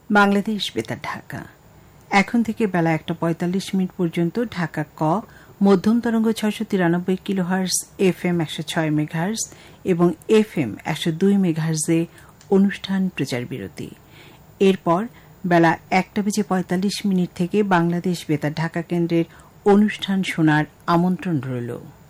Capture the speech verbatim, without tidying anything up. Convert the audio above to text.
বাংলাদেশ বেতার ঢাকা। এখন থেকে বেলা একটা পঁয়তাল্লিশ মিনিট পর্যন্ত ঢাকা ক মধ্যম তরঙ্গ ছয়শো তিরানব্বই কিলোহার্স, এফ এম একশো ছয় মেঘার্স এবং এফ এম একশো দুই মেঘার্সে অনুষ্ঠান প্রচার বিরতি। এরপর বেলা একটা বেজে পঁয়তাল্লিশ মিনিট থেকে বাংলাদেশ বেতার ঢাকা কেন্দ্রের অনুষ্ঠান শোনার আমন্ত্রণ রইল।